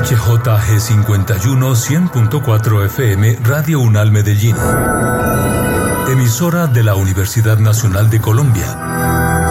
HJG51 100.4 FM Radio UNAL Medellín. Emisora de la Universidad Nacional de Colombia.